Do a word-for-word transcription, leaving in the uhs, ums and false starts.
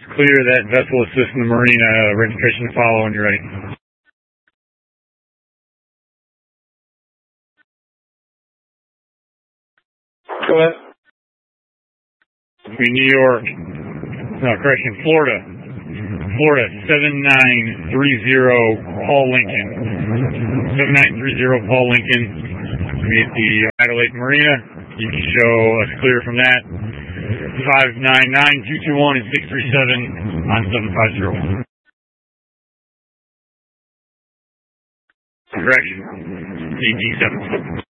clear that vessel assisting the marina, registration to follow when you're ready. Go ahead. New York, no, correction, Florida. Florida, seven nine three zero Paul Lincoln. seven nine three zero Paul Lincoln. Be at the Adelaide Marina. You can show us clear from that. five nine nine two two one and six three seven on seven five zero. Correction. D G seven.